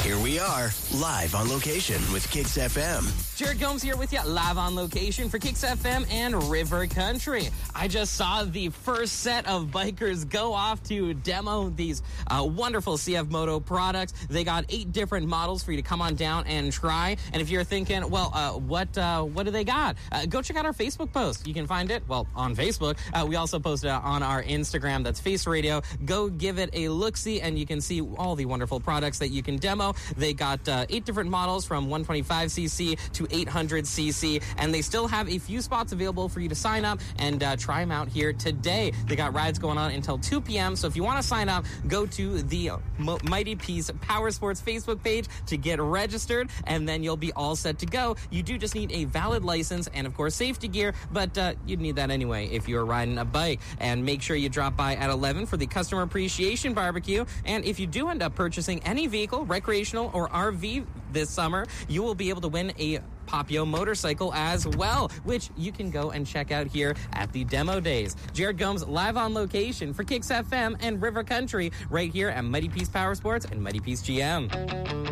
Here we are, live on location with Kicks FM. Jared Gomes here with you, live on location for Kicks FM and River Country. I just saw the first set of bikers go off to demo these wonderful CF Moto products. They got 8 different models for you to come on down and try. And if you're thinking, what do they got? Go check out our Facebook post. You can find it, on Facebook. We also post it on our Instagram. That's Face Radio. Go give it a look-see, and you can see all the wonderful products that you can demo. They got 8 different models from 125cc to 800cc, and they still have a few spots available for you to sign up and try them out here today. They got rides going on until 2 p.m., so if you want to sign up, go to the Mighty Peace Power Sports Facebook page to get registered, and then you'll be all set to go. You do just need a valid license and, of course, safety gear, but you'd need that anyway if you're riding a bike. And make sure you drop by at 11 for the Customer Appreciation Barbecue, and if you do end up purchasing any vehicle, recreational or RV this summer, you will be able to win a Popio motorcycle as well, which you can go and check out here at the demo days. Jared Gomes live on location for Kicks FM and River Country right here at Mighty Peace Power Sports and Mighty Peace GM.